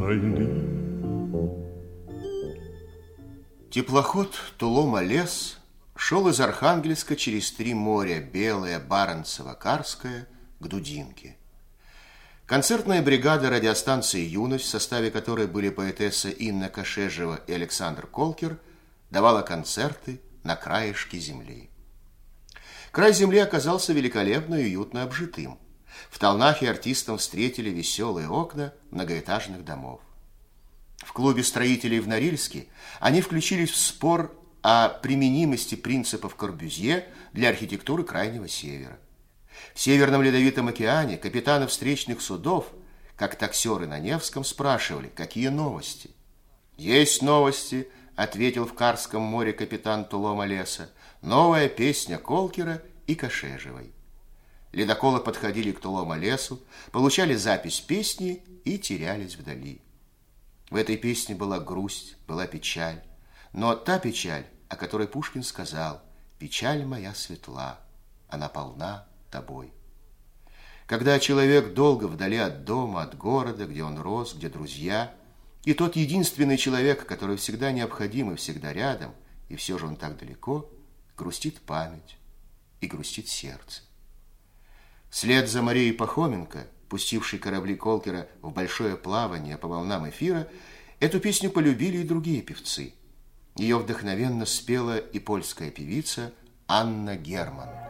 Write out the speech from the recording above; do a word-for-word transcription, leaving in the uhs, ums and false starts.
войны. Теплоход Тулома-Лес шел из Архангельска через три моря, Белое, Баренцево, Карское, к Дудинке. Концертная бригада радиостанции «Юность», в составе которой были поэтесса Инна Кашежева и Александр Колкер, давала концерты на краешке земли. Край земли оказался великолепно и уютно обжитым. В Талнахе артистам встретили веселые окна многоэтажных домов. В клубе строителей в Норильске они включились в спор о применимости принципов Корбюзье для архитектуры Крайнего Севера. В Северном Ледовитом океане капитаны встречных судов, как таксеры на Невском, спрашивали, какие новости. «Есть новости», — ответил в Карском море капитан Тулома-Леса, «новая песня Колкера и Кашежевой». Ледоколы подходили к Тулома-Лесу, получали запись песни и терялись вдали. В этой песне была грусть, была печаль, но та печаль, о которой Пушкин сказал: «Печаль моя светла, она полна тобой». Когда человек долго вдали от дома, от города, где он рос, где друзья, и тот единственный человек, который всегда необходим и всегда рядом, и все же он так далеко, грустит память и грустит сердце. Вслед за Марией Пахоменко, пустившей корабли Колкера в большое плавание по волнам эфира, эту песню полюбили и другие певцы. Ее вдохновенно спела и польская певица Анна Герман.